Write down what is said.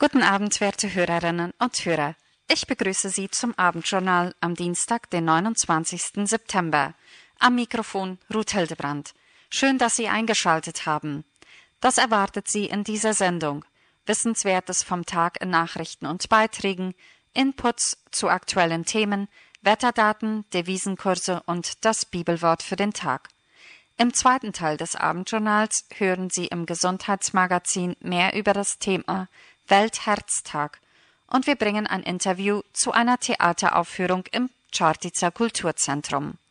Guten Abend, werte Hörerinnen und Hörer. Ich begrüße Sie zum Abendjournal am Dienstag, den 29. September. Am Mikrofon Ruth Hildebrand. Schön, dass Sie eingeschaltet haben. Das erwartet Sie in dieser Sendung. Wissenswertes vom Tag in Nachrichten und Beiträgen, Inputs zu aktuellen Themen, Wetterdaten, Devisenkurse und das Bibelwort für den Tag. Im zweiten Teil des Abendjournals hören Sie im Gesundheitsmagazin mehr über das Thema Weltherztag und wir bringen ein Interview zu einer Theateraufführung im Čartica Kulturzentrum.